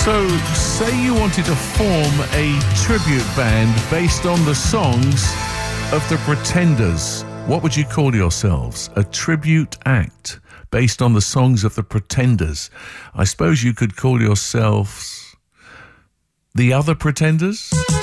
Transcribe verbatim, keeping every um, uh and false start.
So, say you wanted to form a tribute band based on the songs of the Pretenders. What would you call yourselves? A tribute act based on the songs of the Pretenders. I suppose you could call yourselves the Other Pretenders?